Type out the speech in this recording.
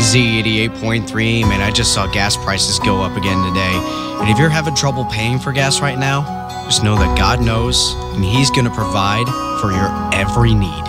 Z88.3, man, I just saw gas prices go up again today. And if you're having trouble paying for gas right now, just know that God knows, and He's going to provide for your every need.